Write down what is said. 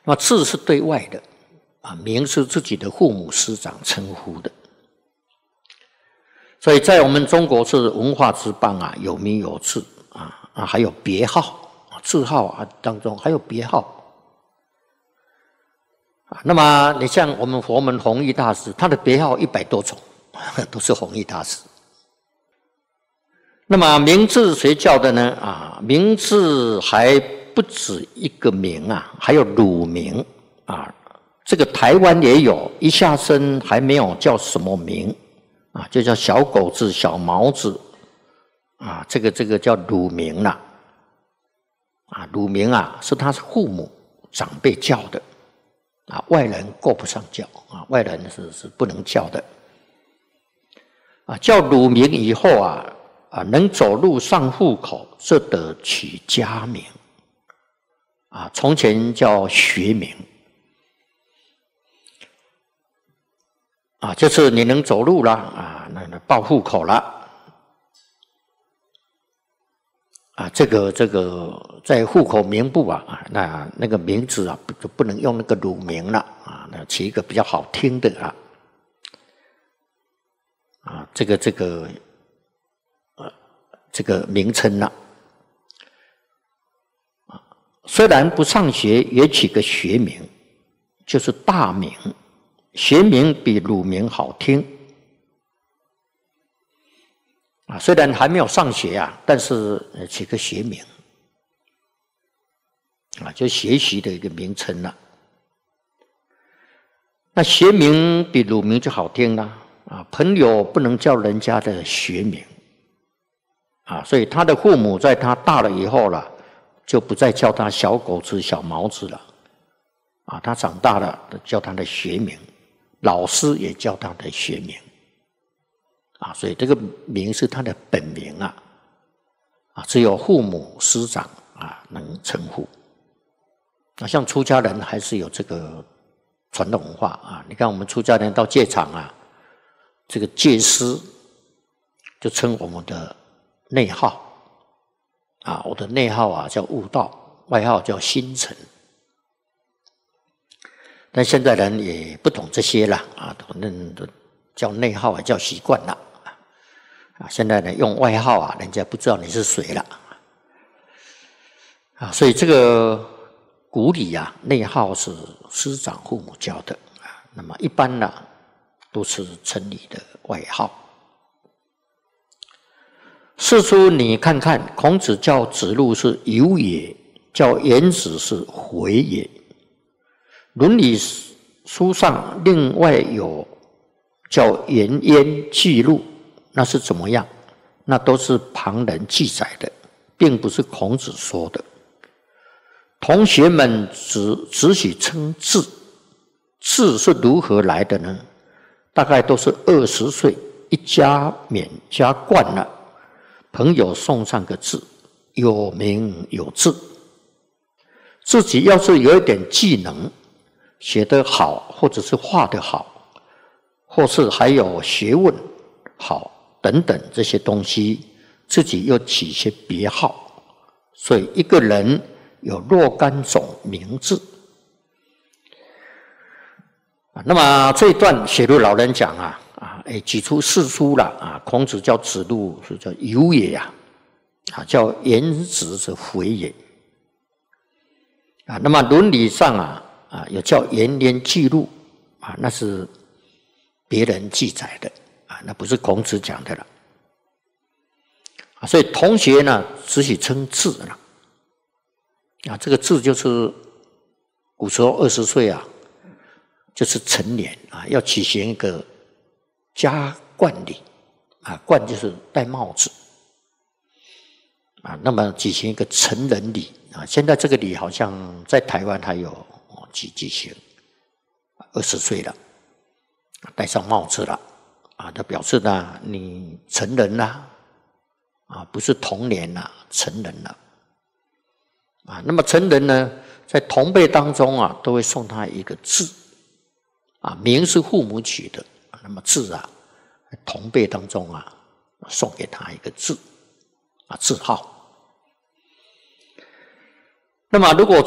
那么字是对外的名是自己的父母师长称呼的。所以在我们中国是文化之邦有名有字还有别号字号当中还有别号。那么你像我们佛门弘一大师，他的别号100多种，都是弘一大师。那么名字谁叫的呢？名字还不止一个名还有乳名这个台湾也有，一下生还没有叫什么名就叫小狗子、小毛子这个叫乳名了乳名是他父母长辈叫的外人够不上叫外人是不能叫的叫乳名以后能走路上户口，这得取家名从前叫学名就是你能走路了那报户口了这个在户口名簿那个名字就不能用那个乳名了那起一个比较好听的这个名称了虽然不上学，也取个学名，就是大名。学名比乳名好听虽然还没有上学但是取个学名就学习的一个名称了。那学名比乳名就好听了朋友不能叫人家的学名所以他的父母在他大了以后了，就不再叫他小狗子、小毛子了他长大了叫他的学名，老师也叫他的学名所以这个名是他的本名只有父母师长能称呼像出家人还是有这个传统文化你看我们出家人到戒场这个戒师就称我们的内号我的内号叫悟道，外号叫星辰。但现在人也不懂这些了都叫内号叫习惯了现在呢用外号人家不知道你是谁了所以这个古礼内号是师长父母教的那么一般都是称你的外号。世出你看看，孔子叫子路是有也，叫颜子是回也。伦理书上另外有叫颜渊记录，那是怎么样？那都是旁人记载的，并不是孔子说的。同学们只许称字，字是如何来的呢？大概都是20岁一加冕加冠了，朋友送上个字，有名有字。自己要是有一点技能，写得好，或者是画得好，或是还有学问好等等这些东西，自己又起一些别号，所以一个人有若干种名字。那么这一段写入老人讲举出四书了孔子叫子路是叫有也叫颜子是回也那么伦理上有叫颜渊记录那是别人记载的那不是孔子讲的了所以同学呢只许称字了这个字就是古时候20岁就是成年要举行一个加冠礼冠就是戴帽子那么举行一个成人礼现在这个礼好像在台湾还有举行20岁了戴上帽子了就表示呢你成人了不是童年了，成人了那么成人呢在同辈当中都会送他一个字名是父母取的，那么字同辈当中送给他一个字字号。那么如果